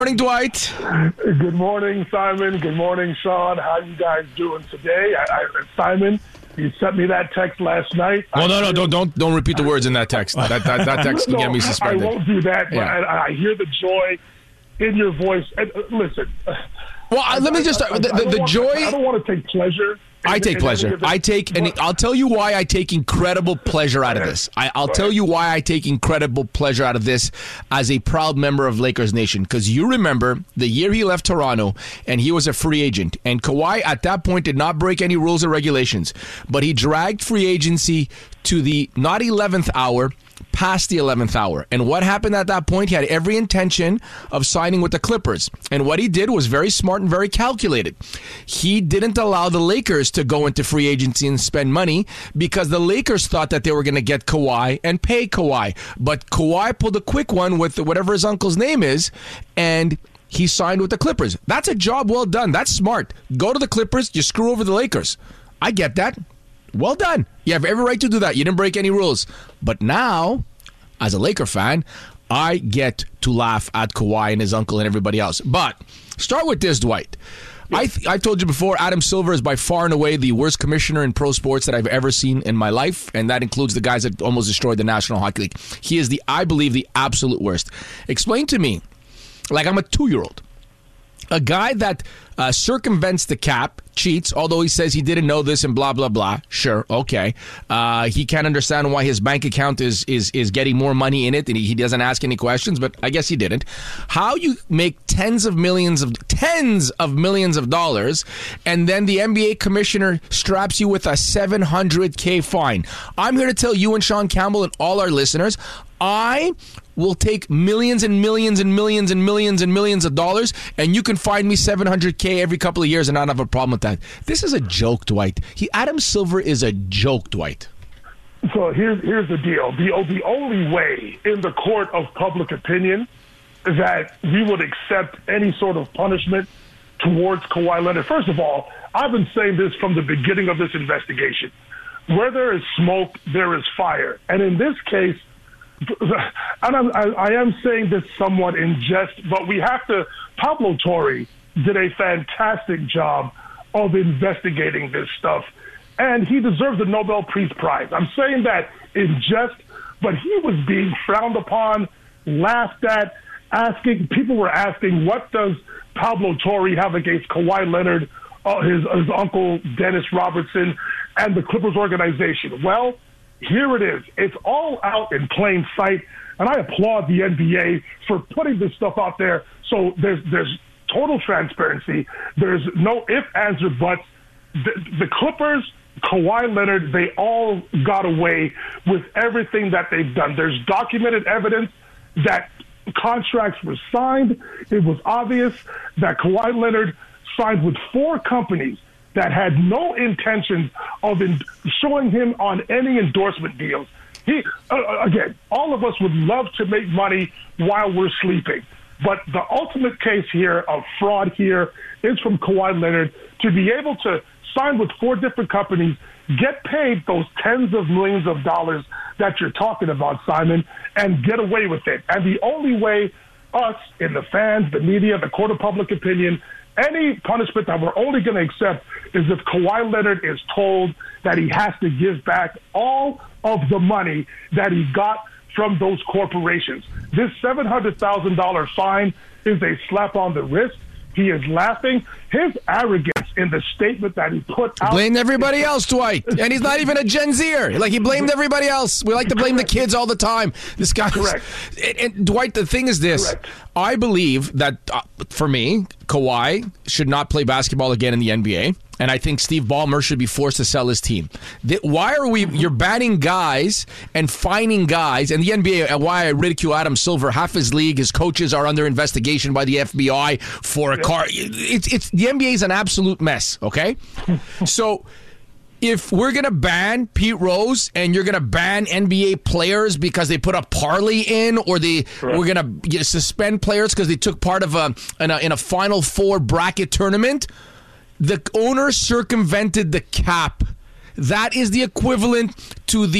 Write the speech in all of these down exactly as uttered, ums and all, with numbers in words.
Morning, Dwight. Good morning, Simon. Good morning, Sean. How you guys doing today? I, I, Simon, you sent me that text last night. Well, I no, no, hear, don't, don't, don't repeat the words in that text. That, that, that text can no, get me suspended. I won't do that. But Yeah. I, I hear the joy in your voice. And, uh, listen. Well, I, let me just start. The, the, the want, joy. I don't want to take pleasure. I take pleasure. I take, and I'll tell you why I take incredible pleasure out of this. I, I'll tell you why I take incredible pleasure out of this as a proud member of Lakers Nation. Because you remember the year he left Toronto and he was a free agent. And Kawhi at that point did not break any rules or regulations. But he dragged free agency to the not eleventh hour, past the eleventh hour. And what happened at that point? He had every intention of signing with the Clippers. And what he did was very smart and very calculated. He didn't allow the Lakers to go into free agency and spend money because the Lakers thought that they were going to get Kawhi and pay Kawhi. But Kawhi pulled a quick one with whatever his uncle's name is, and he signed with the Clippers. That's a job well done. That's smart. Go to the Clippers, you screw over the Lakers. I get that. Well done. You have every right to do that. You didn't break any rules. But now, as a Laker fan, I get to laugh at Kawhi and his uncle and everybody else. But start with this, Dwight. I th- I told you before, Adam Silver is by far and away the worst commissioner in pro sports that I've ever seen in my life, and that includes the guys that almost destroyed the National Hockey League. He is, the, I believe, the absolute worst. Explain to me, like I'm a two-year-old, a guy that uh, circumvents the cap, cheats, although he says he didn't know this and blah, blah, blah. Sure, okay. Uh, he can't understand why his bank account is is is getting more money in it, and he, he doesn't ask any questions, but I guess he didn't. How you make tens of millions of tens of millions of dollars, and then the N B A commissioner straps you with a seven hundred K fine. I'm here to tell you and Sean Campbell and all our listeners, I will take millions and millions and millions and millions and millions of dollars, and you can find me seven hundred K every couple of years and I don't have a problem with that. This is a joke, Dwight. He, Adam Silver is a joke, Dwight. So here's here's the deal. The, the only way in the court of public opinion that we would accept any sort of punishment towards Kawhi Leonard. First of all, I've been saying this from the beginning of this investigation. Where there is smoke, there is fire. And in this case, and I'm, I, I am saying this somewhat in jest, but we have to, Pablo Torre did a fantastic job of investigating this stuff, and he deserves the Nobel Peace Prize. I'm saying that in jest, but he was being frowned upon, laughed at, asking, people were asking, what does Pablo Torre have against Kawhi Leonard, uh, his, his uncle Dennis Robertson, and the Clippers organization? Well, here it is. It's all out in plain sight, and I applaud the N B A for putting this stuff out there so there's there's total transparency. There's no ifs, ands, or buts. The, the Clippers, Kawhi Leonard, they all got away with everything that they've done. There's documented evidence that contracts were signed. It was obvious that Kawhi Leonard signed with four companies that had no intentions of in showing him on any endorsement deals. He, uh, again, all of us would love to make money while we're sleeping. But the ultimate case here of fraud here is from Kawhi Leonard to be able to sign with four different companies, get paid those tens of millions of dollars that you're talking about, Simon, and get away with it. And the only way us, in the fans, the media, the court of public opinion, any punishment that we're only going to accept is if Kawhi Leonard is told that he has to give back all of the money that he got from those corporations. This seven hundred thousand dollars fine is a slap on the wrist. He is laughing. His arrogance in the statement that he put out. Blamed everybody else, Dwight. And he's not even a Gen Zer. Like, he blamed everybody else. We like to blame the kids all the time. This guy. Correct. And, and Dwight, the thing is this. Correct. I believe that, uh, for me, Kawhi should not play basketball again in the N B A. And I think Steve Ballmer should be forced to sell his team. The, why are we, you're banning guys and fining guys, and the N B A, why I ridicule Adam Silver, half his league, his coaches are under investigation by the F B I for a car. It's, it's, the N B A is an absolute mess, okay? So if we're going to ban Pete Rose and you're going to ban N B A players because they put a parlay in, or they right. we're going to suspend players because they took part of a in, a in a Final Four bracket tournament, the owner circumvented the cap. That is the equivalent to the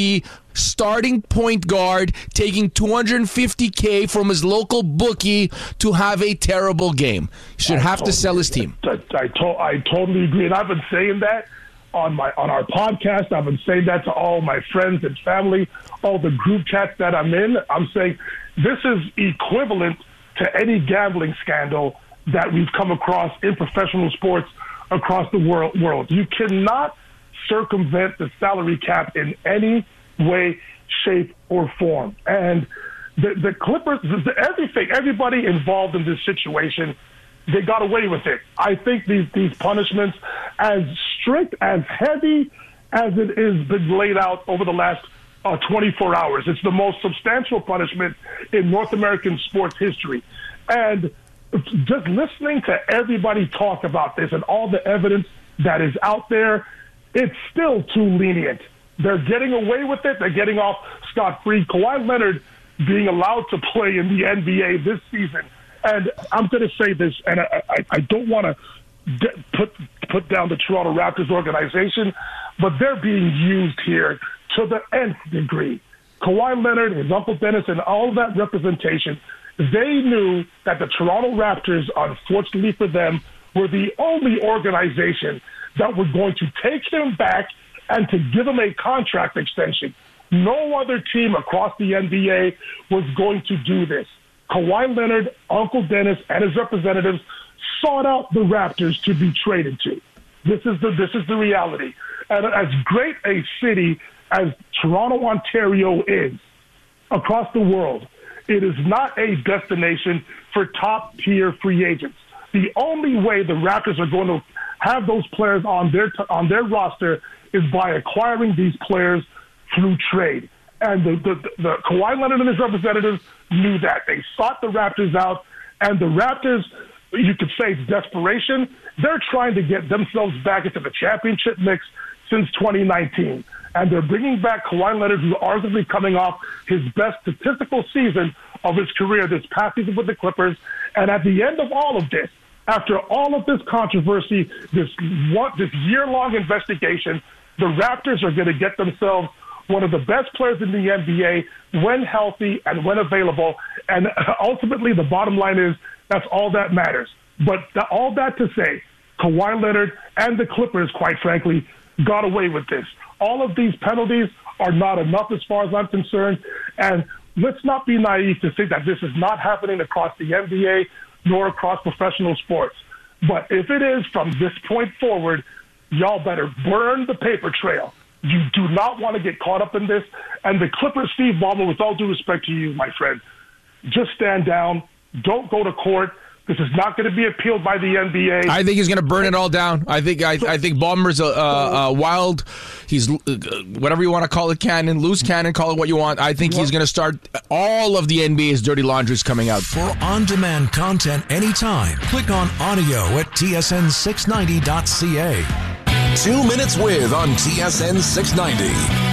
starting point guard taking two hundred fifty K from his local bookie to have a terrible game. He should I have totally, to sell his team. I, I, to, I totally agree, and I've been saying that on my on our podcast. I've been saying that to all my friends and family, all the group chats that I'm in. I'm saying this is equivalent to any gambling scandal that we've come across in professional sports across the world. world. You cannot circumvent the salary cap in any way, shape, or form. And the, the Clippers, the, everything, everybody involved in this situation, they got away with it. I think these, these punishments, as strict, as heavy as it has been laid out over the last uh, twenty-four hours, it's the most substantial punishment in North American sports history. And just listening to everybody talk about this and all the evidence that is out there, it's still too lenient. They're getting away with it. They're getting off scot-free. Kawhi Leonard being allowed to play in the N B A this season. And I'm going to say this, and I, I, I don't want to put put down the Toronto Raptors organization, but they're being used here to the nth degree. Kawhi Leonard, his Uncle Dennis, and all of that representation, they knew that the Toronto Raptors, unfortunately for them, were the only organization that were going to take him back and to give him a contract extension. No other team across the N B A was going to do this. Kawhi Leonard, Uncle Dennis, and his representatives sought out the Raptors to be traded to. This is the this is the reality. And as great a city as Toronto, Ontario is across the world, it is not a destination for top-tier free agents. The only way the Raptors are going to have those players on their on their roster is by acquiring these players through trade. And the, the, the Kawhi Leonard and his representatives knew that. They sought the Raptors out, and the Raptors, you could say it's desperation. They're trying to get themselves back into the championship mix since twenty nineteen. And they're bringing back Kawhi Leonard, who's arguably coming off his best statistical season of his career this past season with the Clippers. And at the end of all of this, after all of this controversy, this one, this year-long investigation, the Raptors are going to get themselves one of the best players in the N B A when healthy and when available. And ultimately, the bottom line is that's all that matters. But the, all that to say, Kawhi Leonard and the Clippers, quite frankly, got away with this. All of these penalties are not enough as far as I'm concerned. And let's not be naive to think that this is not happening across the N B A nor across professional sports. But if it is from this point forward, y'all better burn the paper trail. You do not want to get caught up in this. And the Clippers, Steve Ballmer, with all due respect to you, my friend, just stand down. Don't go to court. This is not going to be appealed by the N B A. I think he's going to burn it all down. I think I, I think Ballmer's a, a, a wild, he's uh, whatever you want to call it, cannon, loose cannon, call it what you want. I think he's going to start all of the N B A's dirty laundries coming out. For on-demand content anytime, click on audio at T S N six ninety dot C A. Two Minutes With on T S N six ninety.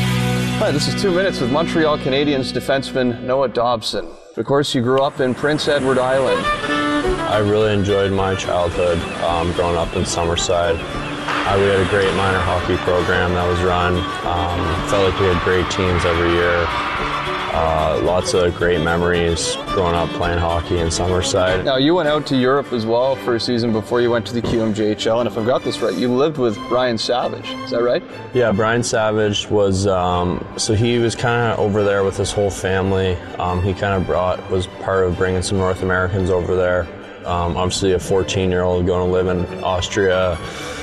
Hi, this is Two Minutes with Montreal Canadiens defenseman Noah Dobson. Of course, you grew up in Prince Edward Island. I really enjoyed my childhood um, growing up in Summerside. Uh, we had a great minor hockey program that was run. Um, felt like we had great teams every year. Uh, lots of great memories growing up playing hockey in Summerside. Now, you went out to Europe as well for a season before you went to the Q M J H L, and if I've got this right, you lived with Brian Savage. Is that right? Yeah, Brian Savage was, um, so he was kind of over there with his whole family. Um, he kind of brought, was part of bringing some North Americans over there. Um, obviously a fourteen-year-old going to live in Austria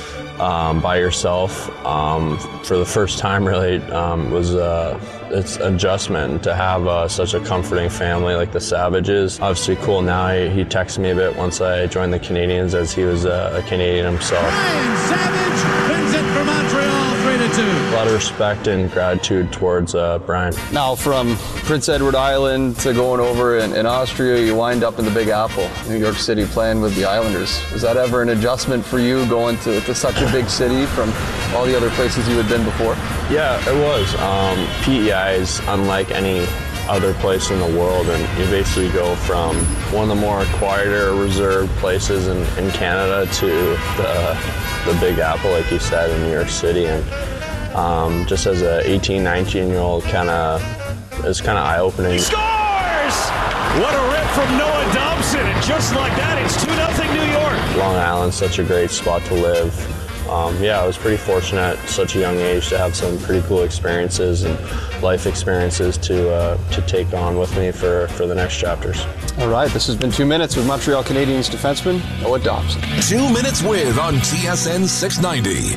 um, by yourself um, for the first time really um, was uh, it's adjustment to have uh, such a comforting family like the Savages. Obviously cool now. He, he texted me a bit once I joined the Canadiens as he was a, a Canadian himself. Brian Savage wins it for Montreal three to two. A lot of respect and gratitude towards uh, Brian. Now from Prince Edward Island to going over in, in Austria, you wind up in the Big Apple, New York City, playing with the Islanders. Was that ever an adjustment for you going to, to such a big city from all the other places you had been before? Yeah, it was. Um, P E I is unlike any other place in the world, and you basically go from one of the more quieter, reserved places in, in Canada to the, the Big Apple, like you said, in New York City. And um, just as a eighteen, nineteen year old, kind of it's kind of eye-opening. He scores! What a rip from Noah Dobson, and just like that, it's two nothing New York. Long Island's such a great spot to live. Um, yeah, I was pretty fortunate at such a young age to have some pretty cool experiences and life experiences to uh, to take on with me for, for the next chapters. All right, this has been Two Minutes with Montreal Canadiens defenseman Noah Dobson. Two Minutes With on T S N six ninety.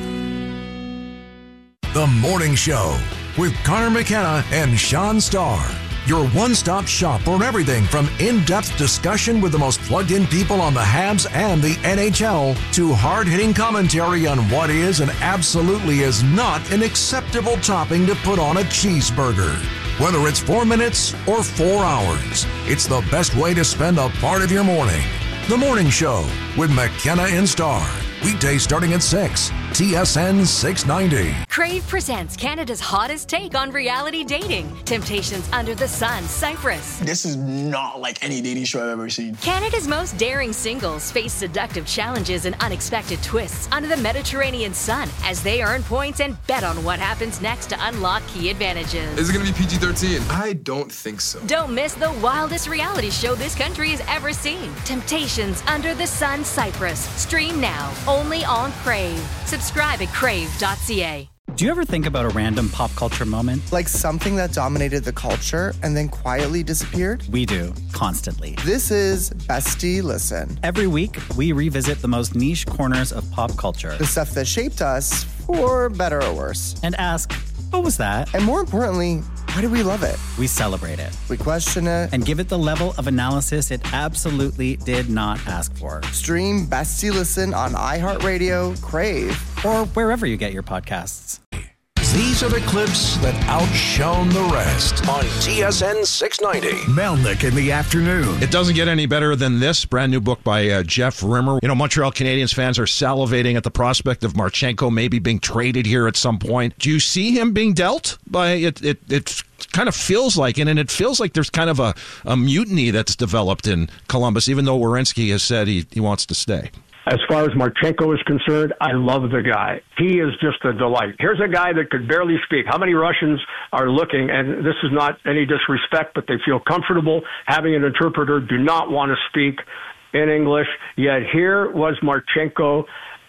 The Morning Show with Connor McKenna and Sean Starr. Your one-stop shop for everything from in-depth discussion with the most plugged-in people on the Habs and the N H L to hard-hitting commentary on what is and absolutely is not an acceptable topping to put on a cheeseburger. Whether it's four minutes or four hours, it's the best way to spend a part of your morning. The Morning Show with McKenna and Starr. Weekdays starting at six. T S N six ninety. Crave presents Canada's hottest take on reality dating. Temptations Under the Sun, Cyprus. This is not like any dating show I've ever seen. Canada's most daring singles face seductive challenges and unexpected twists under the Mediterranean sun as they earn points and bet on what happens next to unlock key advantages. Is it going to be P G thirteen? I don't think so. Don't miss the wildest reality show this country has ever seen. Temptations Under the Sun, Cyprus. Stream now, only on Crave. Subscribe at crave dot c a. Do you ever think about a random pop culture moment? Like something that dominated the culture and then quietly disappeared? We do, constantly. This is Bestie Listen. Every week, we revisit the most niche corners of pop culture. The stuff that shaped us, for better or worse. And ask, what was that? And more importantly, why do we love it? We celebrate it. We question it. And give it the level of analysis it absolutely did not ask for. Stream Bestie Listen on iHeartRadio, Crave, or wherever you get your podcasts. These are the clips that outshone the rest on T S N six ninety. Melnick in the afternoon. It doesn't get any better than this. Brand new book by uh, Jeff Rimmer. You know, Montreal Canadiens fans are salivating at the prospect of Marchenko maybe being traded here at some point. Do you see him being dealt? By it, it, it kind of feels like it, and it feels like there's kind of a, a mutiny that's developed in Columbus, even though Werenski has said he, he wants to stay. As far as Marchenko is concerned, I love the guy. He is just a delight. Here's a guy that could barely speak. How many Russians are looking, and this is not any disrespect, but they feel comfortable having an interpreter, do not want to speak in English. Yet here was Marchenko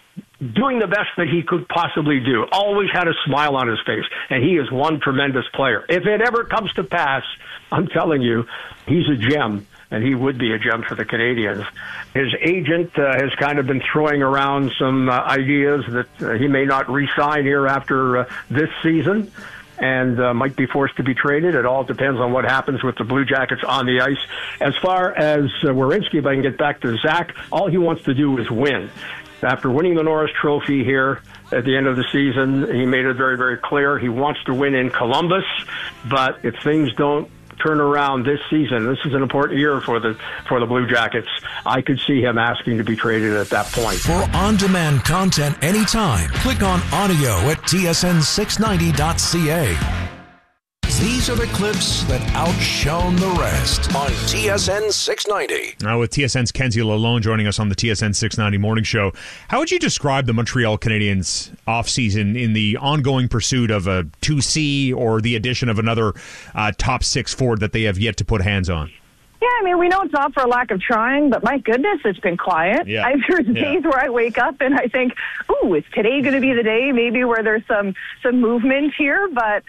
doing the best that he could possibly do. Always had a smile on his face, and he is one tremendous player. If it ever comes to pass, I'm telling you, he's a gem. And he would be a gem for the Canadiens. His agent uh, has kind of been throwing around some uh, ideas that uh, he may not re-sign here after uh, this season and uh, might be forced to be traded. It all depends on what happens with the Blue Jackets on the ice. As far as uh, Werenski, if I can get back to Zach, all he wants to do is win. After winning the Norris Trophy here at the end of the season, he made it very, very clear he wants to win in Columbus. But if things don't turn around this season, this is an important year for the for the Blue Jackets, I could see him asking to be traded at that point. For on-demand content anytime, click on audio at T S N six ninety dot c a. These are the clips that outshone the rest on T S N six ninety. Now with T S N's Kenzie Lalone joining us on the T S N six ninety Morning Show, how would you describe the Montreal Canadiens offseason in the ongoing pursuit of a two C or the addition of another uh, top six forward that they have yet to put hands on? Yeah, I mean, we know it's not for lack of trying, but my goodness, it's been quiet. Yeah. I, there's yeah. days where I wake up and I think, ooh, is today going to be the day maybe where there's some, some movement here, but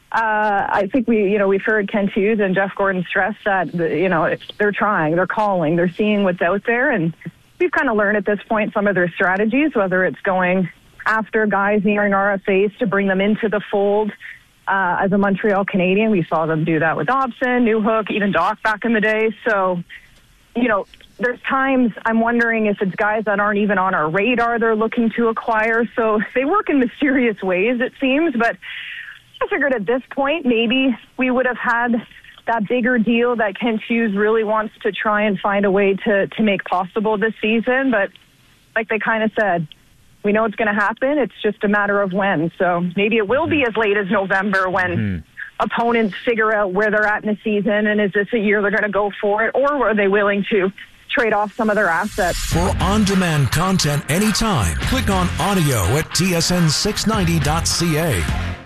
Uh, I think we, you know, we've heard Kent Hughes and Jeff Gordon stress that, you know, it's, they're trying, they're calling, they're seeing what's out there. And we've kind of learned at this point some of their strategies, whether it's going after guys nearing R F As to bring them into the fold. Uh, as a Montreal Canadian, we saw them do that with Dobson, Newhook, even Doc back in the day. So, you know, there's times I'm wondering if it's guys that aren't even on our radar they're looking to acquire. So they work in mysterious ways, it seems, but I figured at this point, maybe we would have had that bigger deal that Kent Hughes really wants to try and find a way to, to make possible this season. But like they kind of said, we know it's going to happen. It's just a matter of when. So maybe it will be as late as November when mm-hmm. opponents figure out where they're at in the season. And is this a year they're going to go for it? Or are they willing to trade off some of their assets? For on-demand content anytime, click on audio at T S N six ninety dot c a.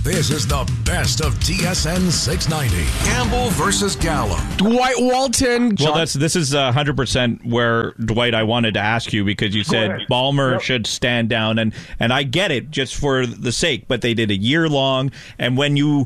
This is the best of T S N six ninety. Campbell versus Gallo. Dwight Walton. Well, that's this is one hundred percent where, Dwight, I wanted to ask you because you said Ballmer yep. should stand down, and, and I get it just for the sake, but they did a year long, and when you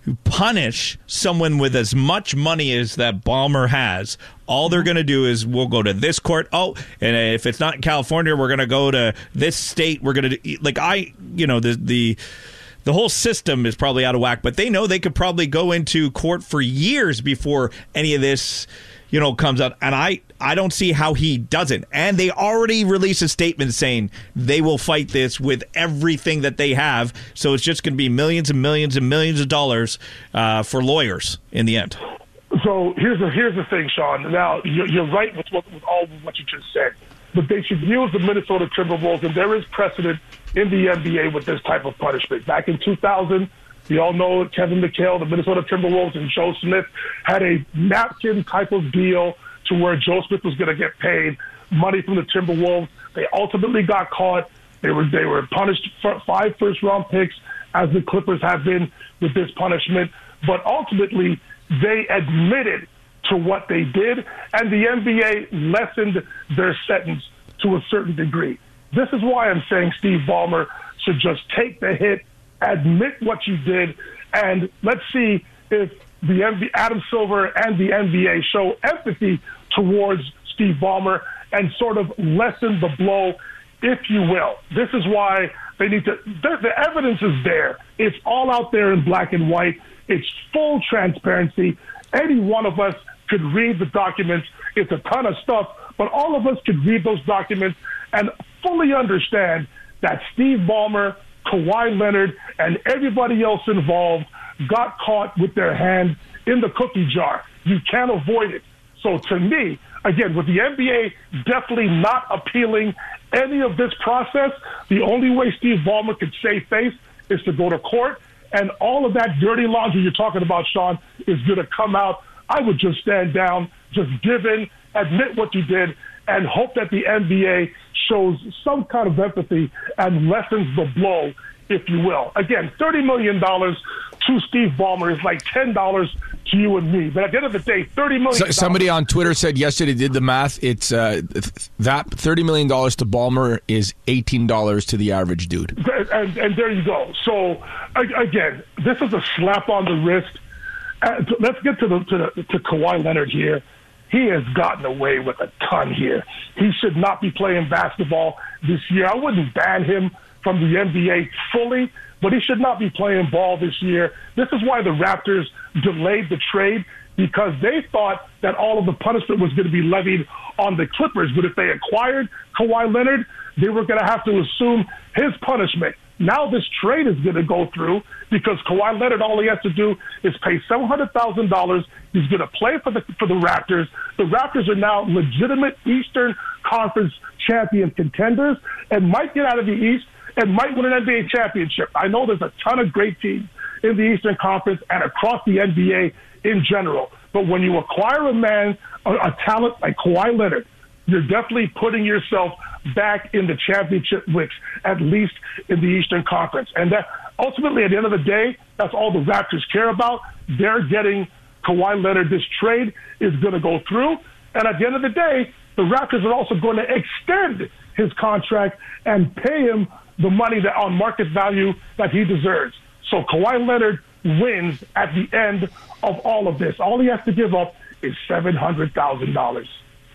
punish someone with as much money as that Ballmer has, all they're going to do is we'll go to this court. Oh, and if it's not in California, we're going to go to this state. We're going to like I, you know, the the the whole system is probably out of whack. But they know they could probably go into court for years before any of this, you know, comes out. And I I don't see how he doesn't. And they already released a statement saying they will fight this with everything that they have. So it's just going to be millions and millions and millions of dollars uh, for lawyers in the end. So here's the here's the thing, Sean. Now you're, you're right with, what, with all of what you just said, but they should use the Minnesota Timberwolves, and there is precedent in the N B A with this type of punishment. Back in two thousand, we all know Kevin McHale, the Minnesota Timberwolves, and Joe Smith had a napkin type of deal to where Joe Smith was going to get paid money from the Timberwolves. They ultimately got caught. They were they were punished for five first round picks, as the Clippers have been with this punishment, but ultimately they admitted to what they did, and the N B A lessened their sentence to a certain degree. This is why I'm saying Steve Ballmer should just take the hit, admit what you did, and let's see if the N B A, Adam Silver and the N B A show empathy towards Steve Ballmer and sort of lessen the blow, if you will. This is why they need to, the, the evidence is there. It's all out there in black and white. It's full transparency. Any one of us could read the documents. It's a ton of stuff, but all of us could read those documents and fully understand that Steve Ballmer, Kawhi Leonard, and everybody else involved got caught with their hand in the cookie jar. You can't avoid it. So to me, again, with the N B A definitely not appealing any of this process, the only way Steve Ballmer could save face is to go to court. And all of that dirty laundry you're talking about, Sean, is going to come out. I would just stand down, just give in, admit what you did, and hope that the N B A shows some kind of empathy and lessens the blow, if you will. Again, thirty million dollars to Steve Ballmer is like ten dollars to you and me. But at the end of the day, thirty million dollars. So, somebody on Twitter said yesterday, did the math. It's uh, that thirty million dollars to Ballmer is eighteen dollars to the average dude. And, and there you go. So, again, this is a slap on the wrist. Uh, let's get to the, to the to Kawhi Leonard here. He has gotten away with a ton here. He should not be playing basketball this year. I wouldn't ban him from the N B A fully, but he should not be playing ball this year. This is why the Raptors delayed the trade, because they thought that all of the punishment was going to be levied on the Clippers. But if they acquired Kawhi Leonard, they were going to have to assume his punishment. Now this trade is going to go through because Kawhi Leonard, all he has to do is pay seven hundred thousand dollars. He's going to play for the for the Raptors. The Raptors are now legitimate Eastern Conference champion contenders and might get out of the East and might win an N B A championship. I know there's a ton of great teams in the Eastern Conference and across the N B A in general. But when you acquire a man, a, a talent like Kawhi Leonard, you're definitely putting yourself back in the championship mix, at least in the Eastern Conference. And that ultimately, at the end of the day, that's all the Raptors care about. They're getting Kawhi Leonard. This trade is going to go through. And at the end of the day, the Raptors are also going to extend his contract and pay him the money that on market value that he deserves. So Kawhi Leonard wins at the end of all of this. All he has to give up is seven hundred thousand dollars.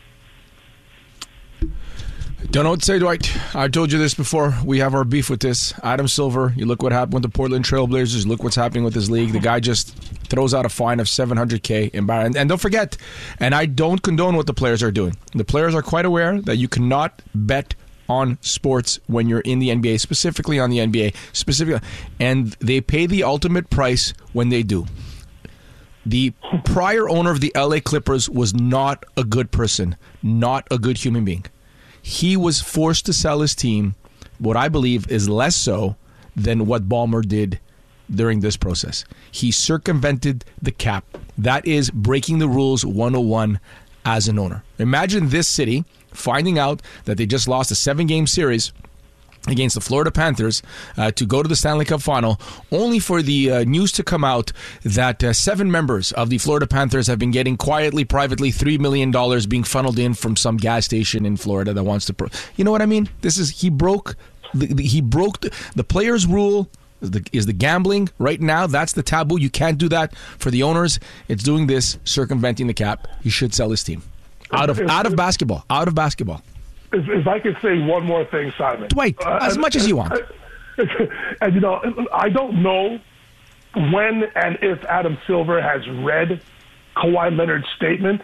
Don't know what to say, Dwight. I told you this before. We have our beef with this. Adam Silver, you look what happened with the Portland Trailblazers. Look what's happening with his league. The guy just throws out a fine of seven hundred K. And, and don't forget, and I don't condone what the players are doing. The players are quite aware that you cannot bet on sports when you're in the N B A, specifically on the N B A, specifically, and they pay the ultimate price when they do. The prior owner of the L A Clippers was not a good person, not a good human being. He was forced to sell his team, what I believe is less so than what Ballmer did during this process. He circumvented the cap. That is breaking the rules one oh one as an owner. Imagine this city finding out that they just lost a seven-game series against the Florida Panthers uh, to go to the Stanley Cup Final, only for the uh, news to come out that uh, seven members of the Florida Panthers have been getting quietly, privately, three million dollars being funneled in from some gas station in Florida that wants to... Pro- you know what I mean? This is... He broke... The, the, he broke the, the players' rule... Is the, is the gambling right now. That's the taboo. You can't do that for the owners. It's doing this, circumventing the cap. He should sell his team. Out of, out of basketball. Out of basketball. If, if I could say one more thing, Simon. Dwight, uh, as and, much as you want. And, and, you know, I don't know when and if Adam Silver has read Kawhi Leonard's statement,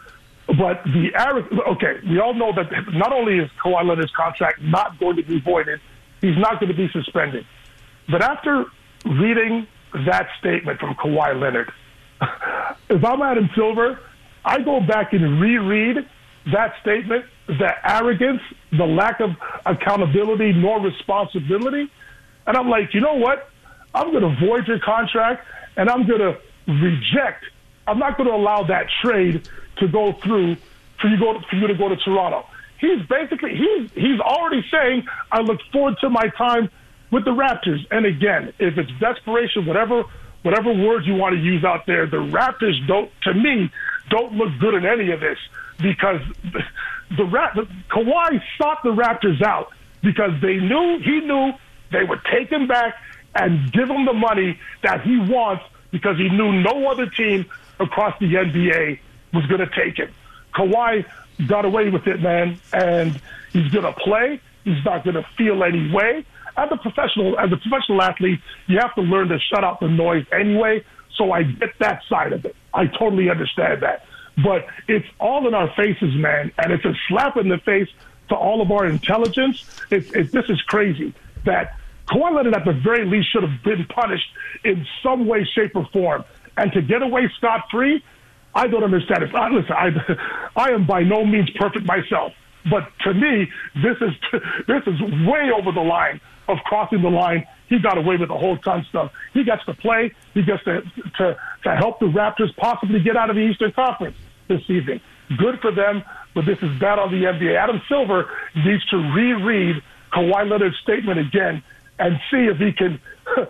but the okay, we all know that not only is Kawhi Leonard's contract not going to be voided, he's not going to be suspended. But after reading that statement from Kawhi Leonard, if I'm Adam Silver, I go back and reread that statement, the arrogance, the lack of accountability nor responsibility. And I'm like, you know what? I'm going to void your contract and I'm going to reject. I'm not going to allow that trade to go through for you, go, for you to go to Toronto. He's basically, he's, he's already saying, I look forward to my time with the Raptors. And again, if it's desperation, whatever whatever words you want to use out there, the Raptors don't, to me, don't look good in any of this. Because the, the, the Kawhi sought the Raptors out because they knew he knew they would take him back and give him the money that he wants because he knew no other team across the N B A was going to take him. Kawhi got away with it, man, and he's going to play. He's not going to feel any way. As a professional, as a professional athlete, you have to learn to shut out the noise anyway. So I get that side of it. I totally understand that. But it's all in our faces, man, and it's a slap in the face to all of our intelligence. It's, it's, this is crazy that Kawhi Leonard at the very least should have been punished in some way, shape, or form. And to get away scot-free, I don't understand it. I, listen, I, I am by no means perfect myself, but to me, this is this is way over the line of crossing the line. He got away with a whole ton of stuff. He gets to play. He gets to, to, to help the Raptors possibly get out of the Eastern Conference this season. Good for them, but this is bad on the N B A. Adam Silver needs to reread Kawhi Leonard's statement again and see if he can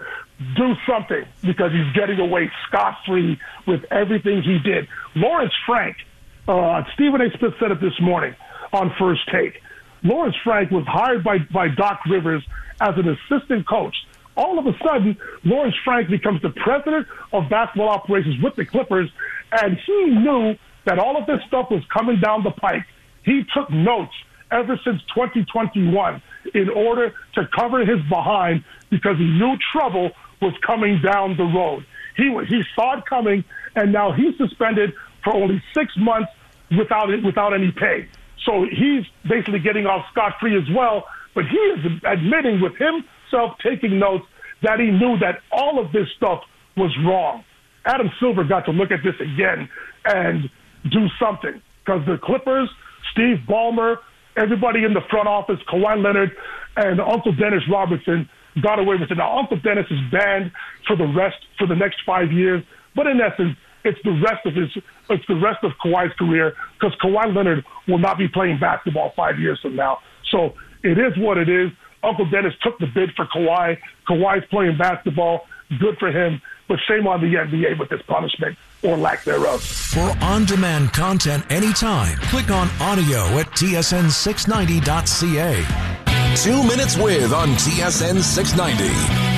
do something because he's getting away scot-free with everything he did. Lawrence Frank, uh, Stephen A. Smith said it this morning on First Take. Lawrence Frank was hired by, by Doc Rivers as an assistant coach. All of a sudden, Lawrence Frank becomes the president of basketball operations with the Clippers, and he knew that all of this stuff was coming down the pike. He took notes ever since twenty twenty-one in order to cover his behind because he knew trouble was coming down the road. He he saw it coming, and now he's suspended for only six months without it, without any pay. So he's basically getting off scot-free as well, but he is admitting with himself taking notes that he knew that all of this stuff was wrong. Adam Silver got to look at this again and do something because the Clippers, Steve Ballmer, everybody in the front office, Kawhi Leonard, and Uncle Dennis Robertson got away with it. Now, Uncle Dennis is banned for the rest, for the next five years, but in essence, it's the rest of his, it's the rest of Kawhi's career because Kawhi Leonard will not be playing basketball five years from now. So it is what it is. Uncle Dennis took the bid for Kawhi. Kawhi's playing basketball. Good for him. But shame on the N B A with this punishment or lack thereof. For on-demand content anytime, click on audio at T S N six ninety dot C A. Two Minutes With on T S N six ninety.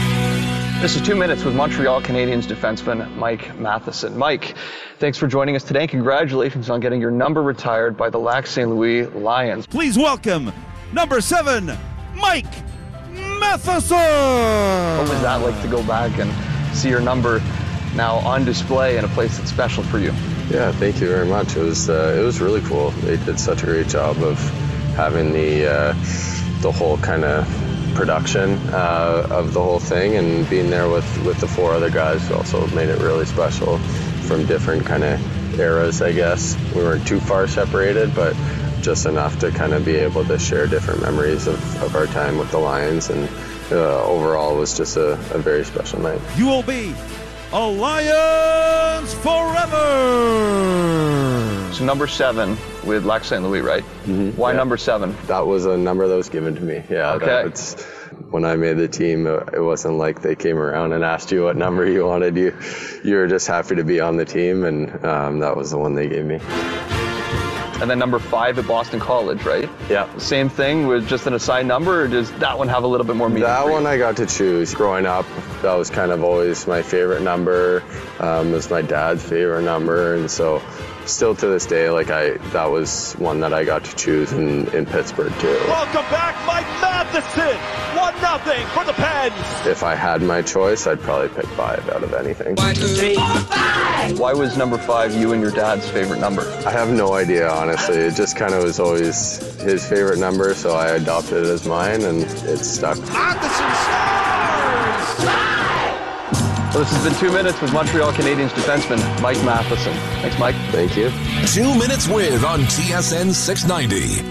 This is Two Minutes with Montreal Canadiens defenseman Mike Matheson. Mike, thanks for joining us today, and congratulations on getting your number retired by the Lac Saint Louis Lions. Please welcome number seven, Mike Matheson. What was that like to go back and see your number now on display in a place that's special for you? Yeah, thank you very much. It was uh, it was really cool. They did such a great job of having the uh, the whole kind of production uh, of the whole thing, and being there with, with the four other guys also made it really special from different kind of eras, I guess. We weren't too far separated, but just enough to kind of be able to share different memories of, of our time with the Lions, and uh, overall it was just a, a very special night. You will be a Lions forever! So number seven with Lac Saint Louis, right? Mm-hmm. Why yeah. number seven? That was a number that was given to me. Yeah. Okay. That's, when I made the team, it wasn't like they came around and asked you what number you wanted. You, you were just happy to be on the team, and um, that was the one they gave me. And then number five at Boston College, right? Yeah. Same thing with just an assigned number, or does that one have a little bit more meaning? That for you? one I got to choose. Growing up, that was kind of always my favorite number. Um, it was my dad's favorite number, and so still to this day, like I, that was one that I got to choose in, in Pittsburgh too. Welcome back, Mike Matheson. One nothing for the Pens. If I had my choice, I'd probably pick five out of anything. One, two, three, four, five. Why was number five you and your dad's favorite number? I have no idea, honestly. It just kind of was always his favorite number, so I adopted it as mine, and it stuck. Matheson scores! Well, this has been Two Minutes with Montreal Canadiens defenseman Mike Matheson. Thanks, Mike. Thank you. Two Minutes With on T S N six ninety.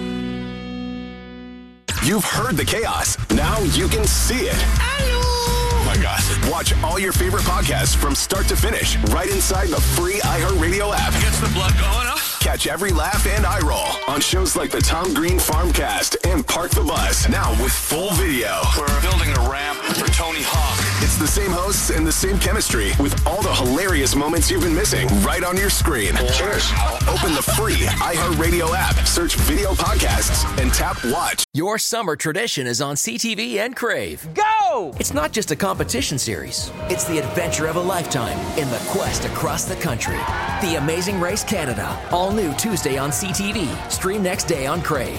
You've heard the chaos. Now you can see it. Oh my God. Watch all your favorite podcasts from start to finish right inside the free iHeartRadio app. Gets the blood going up. Catch every laugh and eye roll on shows like the Tom Green Farmcast and Park the Bus. Now with full video. We're building a ramp for Tony Hawk. It's the same hosts and the same chemistry with all the hilarious moments you've been missing right on your screen. Cheers. Open the free iHeartRadio app, search video podcasts, and tap watch. Your summer tradition is on C T V and Crave. Go! It's not just a competition series. It's the adventure of a lifetime in the quest across the country. The Amazing Race Canada. All new Tuesday on C T V. Stream next day on Crave.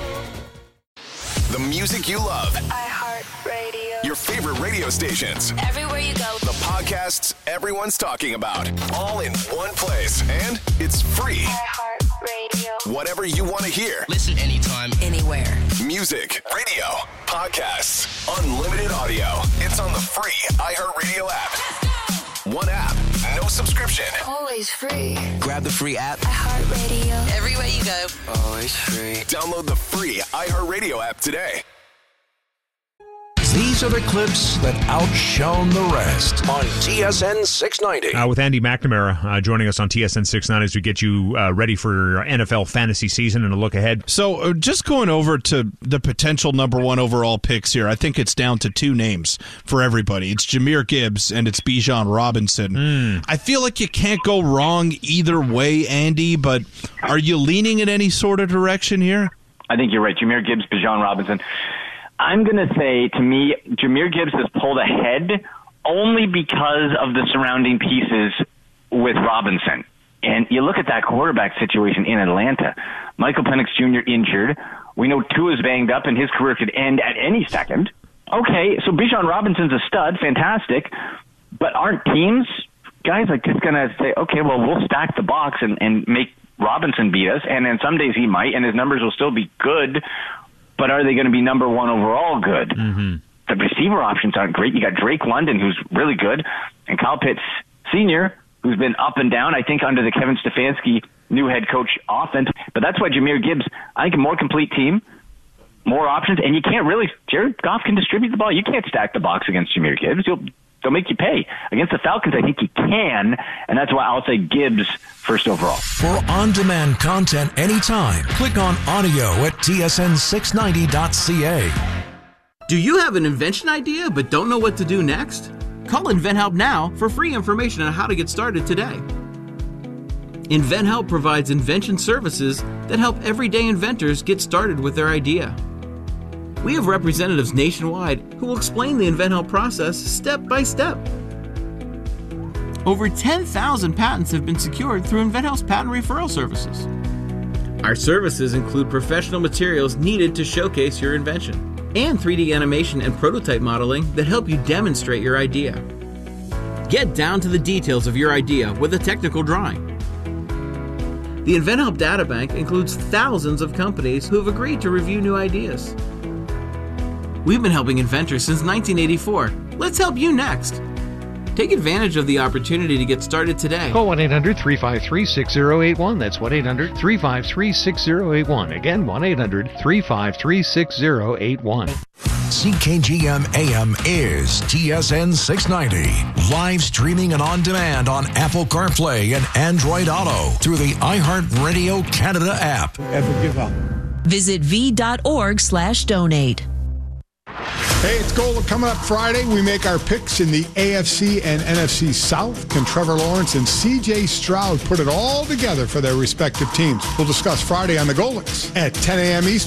The music you love. iHeartRadio. Your favorite radio stations. Everywhere you go. The podcasts everyone's talking about. All in one place. And it's free. iHeartRadio. Whatever you want to hear. Listen anytime, anywhere. Music, radio, podcasts, unlimited audio. It's on the free iHeartRadio app. One app, no subscription. Always free. Grab the free app. iHeartRadio. Everywhere you go. Always free. Download the free iHeartRadio app today. These are the clips that outshone the rest on T S N six ninety. Uh, with Andy McNamara uh, joining us on T S N six ninety as we get you uh, ready for your N F L fantasy season and a look ahead. So uh, just going over to the potential number one overall picks here, I think it's down to two names for everybody. It's Jahmyr Gibbs and it's Bijan Robinson. Mm. I feel like you can't go wrong either way, Andy, but are you leaning in any sort of direction here? I think you're right. Jahmyr Gibbs, Bijan Robinson. I'm going to say, to me, Jahmyr Gibbs has pulled ahead only because of the surrounding pieces with Robinson. And you look at that quarterback situation in Atlanta. Michael Penix Junior injured. We know Tua's banged up and his career could end at any second. Okay, so Bijan Robinson's a stud, fantastic. But aren't teams, guys like just going to say, okay, well, we'll stack the box and, and make Robinson beat us. And then some days he might, and his numbers will still be good. But are they going to be number one overall good? Mm-hmm. The receiver options aren't great. You got Drake London, who's really good, and Kyle Pitts Senior, who's been up and down, I think, under the Kevin Stefanski new head coach offense. But that's why Jahmyr Gibbs, I think, a more complete team, more options, and you can't really, Jared Goff can distribute the ball. You can't stack the box against Jahmyr Gibbs. You'll, they'll make you pay. Against the Falcons, I think he can, and that's why I'll say Gibbs first overall. For on-demand content anytime, click on audio at T S N six ninety dot C A. Do you have an invention idea but don't know what to do next? Call InventHelp now for free information on how to get started today. InventHelp provides invention services that help everyday inventors get started with their idea. We have representatives nationwide who will explain the InventHelp process step by step. Over ten thousand patents have been secured through InventHelp's patent referral services. Our services include professional materials needed to showcase your invention and three D animation and prototype modeling that help you demonstrate your idea. Get down to the details of your idea with a technical drawing. The InventHelp Databank includes thousands of companies who have agreed to review new ideas. We've been helping inventors since nineteen eighty-four. Let's help you next. Take advantage of the opportunity to get started today. Call one eight hundred three five three six zero eight one. That's one eight hundred three five three six zero eight one. Again, one eight hundred three five three six zero eight one. C K G M A M is T S N six ninety. Live streaming and on demand on Apple CarPlay and Android Auto through the iHeartRadio Canada app. Ever give up? Visit v.org slash donate. Hey, it's Gola. Coming up Friday, we make our picks in the A F C and N F C South. Can Trevor Lawrence and C J Stroud put it all together for their respective teams? We'll discuss Friday on the Golics at ten a.m. Eastern.